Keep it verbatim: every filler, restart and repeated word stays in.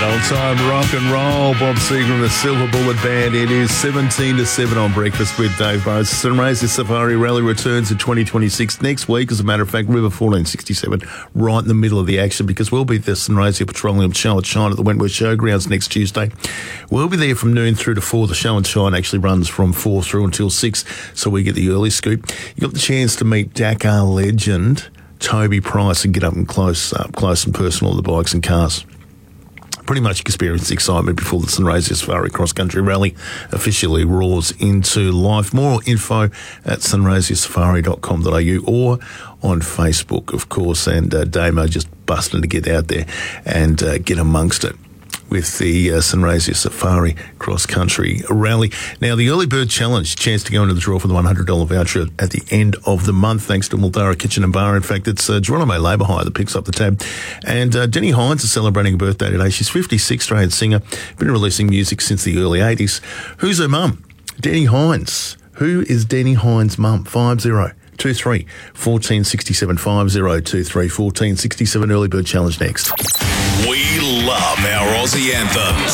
Old-time rock and roll. Bob Seger and the Silver Bullet Band. It is seventeen to seven on Breakfast with Dave Burrows. Sunraysia Safari Rally returns in twenty twenty-six next week. As a matter of fact, River fourteen sixty-seven right in the middle of the action, because we'll be at the Sunraysia Petroleum Show and Shine at the Wentworth Showgrounds next Tuesday. We'll be there from noon through to four. The Show and Shine actually runs from four through until six, so we get the early scoop. You got the chance to meet Dakar legend Toby Price and get up and close, up close and personal with the bikes and cars. Pretty much experience the excitement before the Sunraysia Safari Cross Country Rally officially roars into life. More info at sunraysia safari dot com dot a u or on Facebook, of course. And uh, Damo just busting to get out there and uh, get amongst it with the uh, Sunraysia Safari Cross Country Rally. Now, the Early Bird Challenge, chance to go into the draw for the one hundred dollars voucher at the end of the month, thanks to Muldara Kitchen and Bar. In fact, it's uh, Geronimo Labour Hire that picks up the tab. And uh, Denny Hines is celebrating a birthday today. She's fifty-six, Australian singer, been releasing music since the early eighties. Who's her mum? Denny Hines. Who is Denny Hines' mum? five zero two three, one four six seven, five zero two three, one four six seven. Early Bird Challenge next. We love our Aussie anthems.